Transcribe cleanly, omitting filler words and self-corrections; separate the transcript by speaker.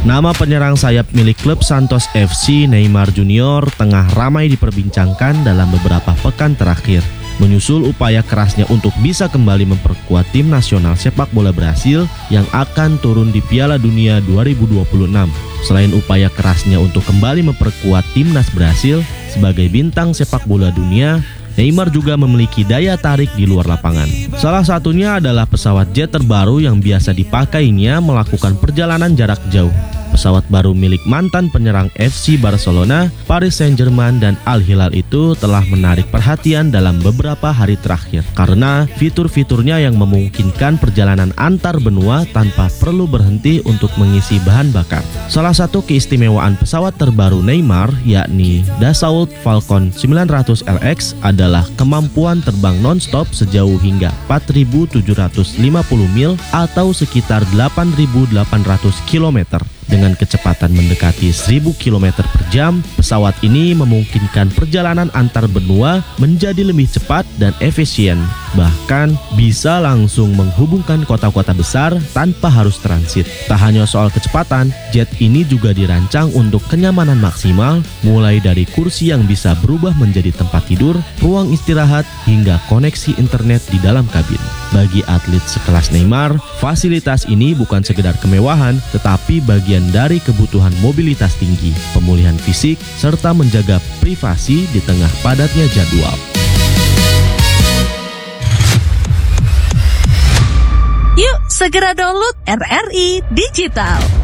Speaker 1: Nama penyerang sayap milik klub Santos FC, Neymar Junior, tengah ramai diperbincangkan dalam beberapa pekan terakhir. Menyusul upaya kerasnya untuk bisa kembali memperkuat tim nasional sepak bola Brasil yang akan turun di Piala Dunia 2026. Selain upaya kerasnya untuk kembali memperkuat timnas Brasil sebagai bintang sepak bola dunia, Neymar juga memiliki daya tarik di luar lapangan. Salah satunya adalah pesawat jet terbaru yang biasa dipakainya melakukan perjalanan jarak jauh. Pesawat baru milik mantan penyerang FC Barcelona, Paris Saint-Germain, dan Al Hilal itu telah menarik perhatian dalam beberapa hari terakhir karena fitur-fiturnya yang memungkinkan perjalanan antar benua tanpa perlu berhenti untuk mengisi bahan bakar. Salah satu keistimewaan pesawat terbaru Neymar, yakni Dassault Falcon 900 LX, adalah kemampuan terbang non-stop sejauh hingga 4.750 mil atau sekitar 8.800 km. Dengan kecepatan mendekati 1.000 km per jam, pesawat ini memungkinkan perjalanan antar benua menjadi lebih cepat dan efisien. Bahkan bisa langsung menghubungkan kota-kota besar tanpa harus transit. Tak hanya soal kecepatan, jet ini juga dirancang untuk kenyamanan maksimal, mulai dari kursi yang bisa berubah menjadi tempat tidur, ruang istirahat, hingga koneksi internet di dalam kabin. Bagi atlet sekelas Neymar, fasilitas ini bukan sekedar kemewahan, tetapi bagian dari kebutuhan mobilitas tinggi, pemulihan fisik, serta menjaga privasi di tengah padatnya jadwal.
Speaker 2: Yuk, segera download RRI Digital.